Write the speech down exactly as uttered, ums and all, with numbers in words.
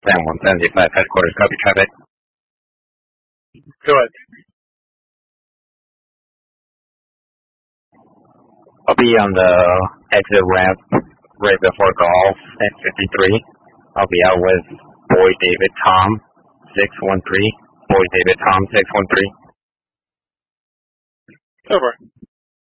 San one seventy-five headquarters, copy traffic. Go ahead. I'll be on the exit ramp right before golf at fifty-three. I'll be out with Boy David Tom six one three. Boy David Tom six one three. Over.